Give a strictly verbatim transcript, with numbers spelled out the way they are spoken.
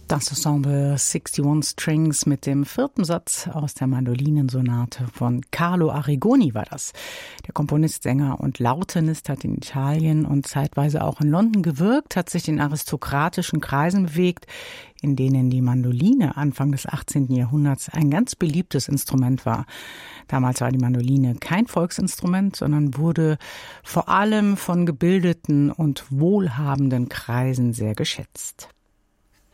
Das Ensemble einundsechzig Strings mit dem vierten Satz aus der Mandolinensonate von Carlo Arrigoni war das. Der Komponist, Sänger und Lautenist hat in Italien und zeitweise auch in London gewirkt, hat sich in aristokratischen Kreisen bewegt, in denen die Mandoline Anfang des achtzehnten Jahrhunderts ein ganz beliebtes Instrument war. Damals war die Mandoline kein Volksinstrument, sondern wurde vor allem von gebildeten und wohlhabenden Kreisen sehr geschätzt.